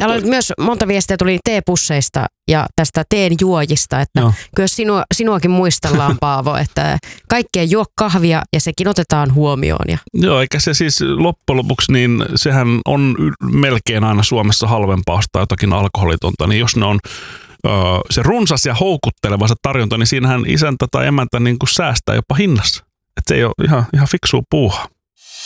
Täällä oli myös monta viestiä tuli teepusseista ja tästä teen juojista, että kyllä sinuakin muistellaan, Paavo, että kaikkea juo kahvia ja sekin otetaan huomioon. Joo, eikä se siis loppujen lopuksi, niin sehän on melkein aina Suomessa halvempaa ostaa jotakin alkoholitonta, niin jos ne on se runsas ja houkutteleva se tarjonta, niin siinähän isäntä tai emäntä niin kuin säästää jopa hinnassa. Että se ei ole ihan fiksua puuhaa.